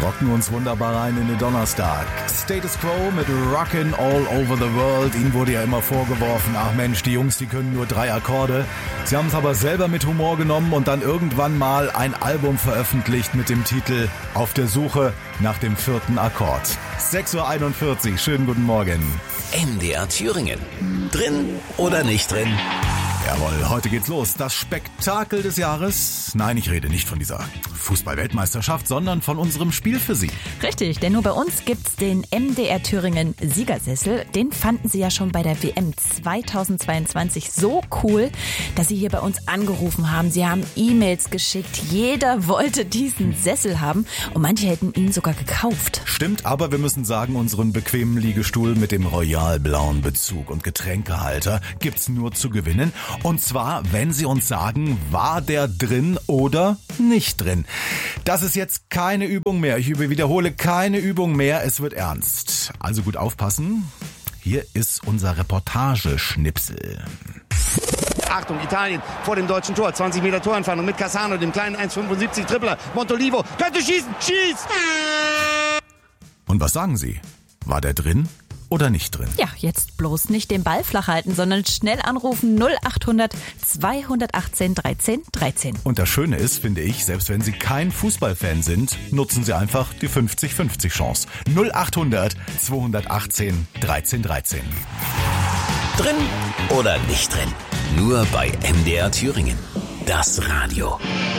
rocken uns wunderbar rein in den Donnerstag. Status Quo mit Rockin' All Over the World. Ihnen wurde ja immer vorgeworfen, ach Mensch, die Jungs, die können nur 3 Akkorde. Sie haben es aber selber mit Humor genommen und dann irgendwann mal ein Album veröffentlicht mit dem Titel Auf der Suche nach dem 4. Akkord. 6.41 Uhr, schönen guten Morgen. MDR Thüringen. Drin oder nicht drin? Jawohl, heute geht's los. Das Spektakel des Jahres. Nein, ich rede nicht von dieser Fußball-Weltmeisterschaft, sondern von unserem Spiel für Sie. Richtig, denn nur bei uns gibt's den MDR Thüringen Siegersessel. Den fanden Sie ja schon bei der WM 2022 so cool, dass Sie hier bei uns angerufen haben. Sie haben E-Mails geschickt. Jeder wollte diesen Sessel haben und manche hätten ihn sogar gekauft. Stimmt, aber wir müssen sagen, unseren bequemen Liegestuhl mit dem royal-blauen Bezug und Getränkehalter gibt's nur zu gewinnen. Und zwar, wenn Sie uns sagen, war der drin oder nicht drin. Das ist jetzt keine Übung mehr. Ich wiederhole, keine Übung mehr. Es wird ernst. Also gut aufpassen. Hier ist unser Reportageschnipsel. Achtung, Italien vor dem deutschen Tor. 20 Meter Torentfernung mit Cassano, dem kleinen 1,75 Tripler. Montolivo könnte schießen. Schießt! Und was sagen Sie? War der drin oder nicht drin? Ja, jetzt bloß nicht den Ball flach halten, sondern schnell anrufen 0800 218 13 13. Und das Schöne ist, finde ich, selbst wenn Sie kein Fußballfan sind, nutzen Sie einfach die 50-50 Chance. 0800 218 13 13. Drin oder nicht drin? Nur bei MDR Thüringen. Das Radio.